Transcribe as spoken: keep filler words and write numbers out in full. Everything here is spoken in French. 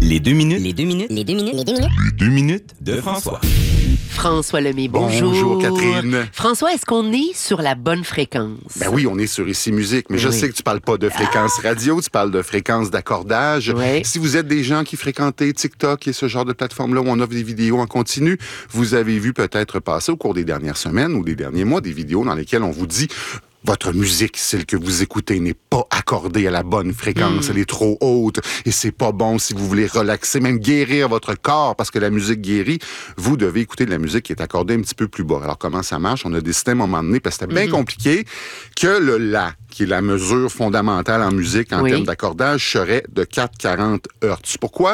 Les deux minutes. Les deux minutes. Les deux minutes. Les deux minutes. Les deux minutes de François. François Lemay, bonjour. Bonjour, Catherine. François, est-ce qu'on est sur la bonne fréquence? Ben oui, on est sur Ici Musique, mais je Oui. sais que tu parles pas de fréquence radio, tu parles de fréquence d'accordage. Oui. Si vous êtes des gens qui fréquentez TikTok et ce genre de plateforme-là où on offre des vidéos en continu, vous avez vu peut-être passer au cours des dernières semaines ou des derniers mois des vidéos dans lesquelles on vous dit votre musique, celle que vous écoutez, n'est pas accordée à la bonne fréquence. Mm. Elle est trop haute et c'est pas bon si vous voulez relaxer, même guérir votre corps parce que la musique guérit. Vous devez écouter de la musique qui est accordée un petit peu plus bas. Alors, comment ça marche? On a décidé à un moment donné, parce que c'était bien mm. compliqué, que le La, qui est la mesure fondamentale en musique en oui. termes d'accordage, serait de quatre cent quarante hertz. Pourquoi?